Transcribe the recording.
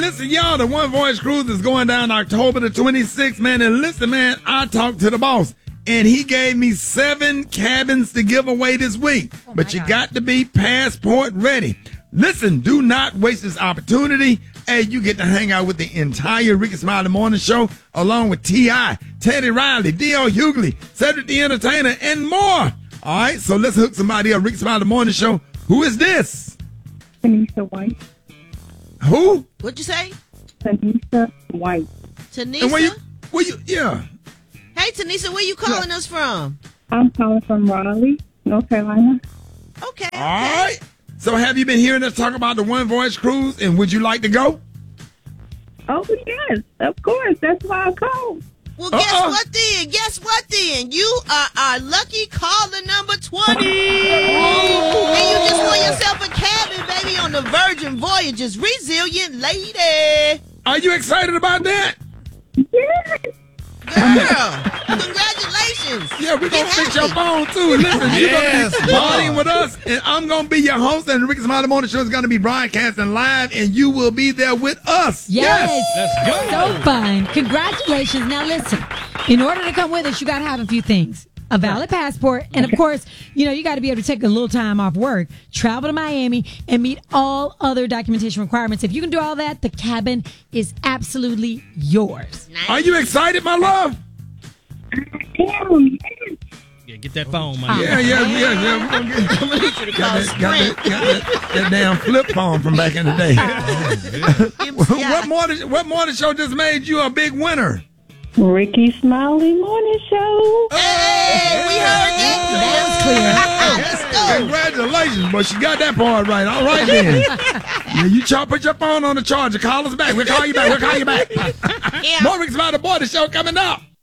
listen, y'all, the One Voyage Cruise is going down October the 26th, man. And listen, man, I talked to the boss, and he gave me 7 cabins to give away this week. But you got to be passport ready. Listen, do not waste this opportunity. Hey, you get to hang out with the entire Ricky Smiley Morning Show, along with T.I., Teddy Riley, D.L. Hughley, Cedric the Entertainer, and more. All right, so let's hook somebody up. Ricky Smiley Morning Show. Who is this? Tanisha White. Who? What'd you say? Tanisha White. Tanisha? And where you, yeah. Hey, Tanisha, where you calling us from? I'm calling from Raleigh, North Carolina. Okay. All right. So have you been hearing us talk about the One Voyage Cruise, and would you like to go? Oh, yes, of course. That's why I called. Well, guess what then? Guess what then? You are our lucky caller number 20. And you just won yourself a cabin, baby, on the Virgin Voyages Resilient Lady. Are you excited about that? Yes. Girl, congratulations. Yeah, we're going to fix your phone, too. Listen, you're going to be partying with us, and I'm going to be your host, and the Ricky Smiley Morning Show is going to be broadcasting live, and you will be there with us. Yes. Let's go. So fun. Congratulations. Now, listen, in order to come with us, you got to have a few things. A valid passport, and of course, you got to be able to take a little time off work, travel to Miami, and meet all other documentation requirements. If you can do all that, the cabin is absolutely yours. Nice. Are you excited, my love? Damn. Yeah, get that phone, man. Yeah. We're going to get that damn flip phone from back in the day. What morning show just made you a big winner? Ricky Smiley Morning Show. Hey, we heard that. Let's go. Congratulations, but she got that part right. All right, then. Yeah, you put your phone on the charger. Call us back. We'll call you back. Yeah. More Ricky Smiley Morning Show coming up.